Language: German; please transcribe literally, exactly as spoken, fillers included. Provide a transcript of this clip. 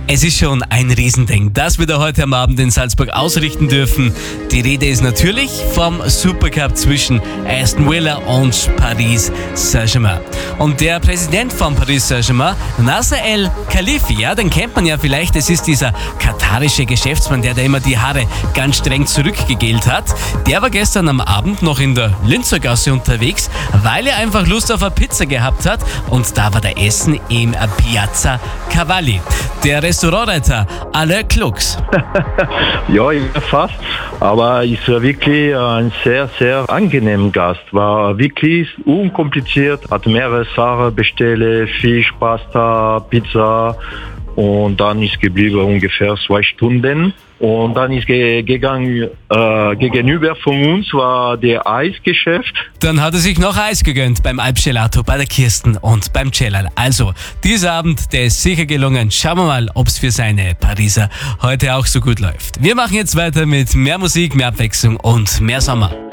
Es ist schon ein Riesending, das wir da heute am Abend in Salzburg ausrichten dürfen. Die Rede ist natürlich vom Supercup zwischen Aston Villa und Paris Saint-Germain. Und der Präsident von Paris Saint-Germain, Nasser El-Khelaifi, ja, den kennt man ja vielleicht, es ist dieser katarische Geschäftsmann, der da immer die Haare ganz streng zurückgegelt hat. Der war gestern am Abend noch in der Linzergasse unterwegs, weil er einfach Lust auf eine Pizza gehabt hat. Und da war der Essen im Piazza Cavalli. Der Restaurantleiter Alain Klux. Ja, fast. Aber ist wirklich ein sehr, sehr angenehmer Gast. War wirklich unkompliziert, hat mehrere Sachen bestellt, Fisch, Pasta, Pizza. Und dann ist geblieben ungefähr zwei Stunden. Und dann ist ge- gegangen, äh, gegenüber von uns war der Eisgeschäft. Dann hat er sich noch Eis gegönnt beim Alpgelato, bei der Kirsten und beim Celal. Also, dieser Abend, der ist sicher gelungen. Schauen wir mal, ob es für seine Pariser heute auch so gut läuft. Wir machen jetzt weiter mit mehr Musik, mehr Abwechslung und mehr Sommer.